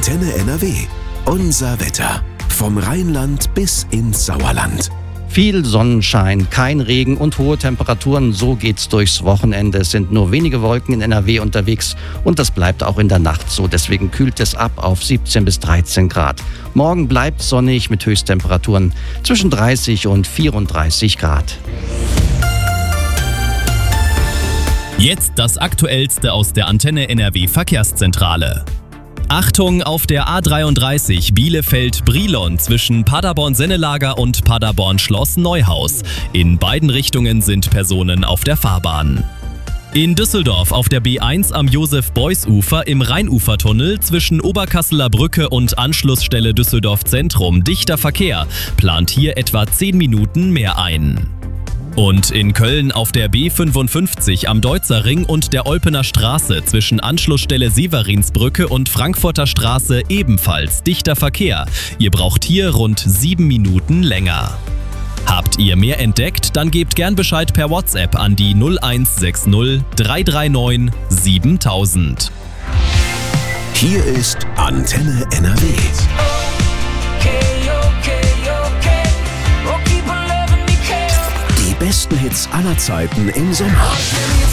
Antenne NRW. Unser Wetter. Vom Rheinland bis ins Sauerland. Viel Sonnenschein, kein Regen und hohe Temperaturen, so geht's durchs Wochenende. Es sind nur wenige Wolken in NRW unterwegs und das bleibt auch in der Nacht so. Deswegen kühlt es ab auf 17 bis 13 Grad. Morgen bleibt sonnig mit Höchsttemperaturen zwischen 30 und 34 Grad. Jetzt das Aktuellste aus der Antenne NRW Verkehrszentrale. Achtung auf der A33 Bielefeld-Brilon zwischen Paderborn-Sennelager und Paderborn-Schloss Neuhaus. In beiden Richtungen sind Personen auf der Fahrbahn. In Düsseldorf auf der B1 am Josef-Beuys-Ufer im Rheinufertunnel zwischen Oberkasseler Brücke und Anschlussstelle Düsseldorf Zentrum dichter Verkehr, plant hier etwa 10 Minuten mehr ein. Und in Köln auf der B55 am Deutzer Ring und der Olpener Straße zwischen Anschlussstelle Severinsbrücke und Frankfurter Straße ebenfalls dichter Verkehr. Ihr braucht hier rund 7 Minuten länger. Habt ihr mehr entdeckt? Dann gebt gern Bescheid per WhatsApp an die 0160 339 7000. Hier ist Antenne NRW. Die besten Hits aller Zeiten im Sommer.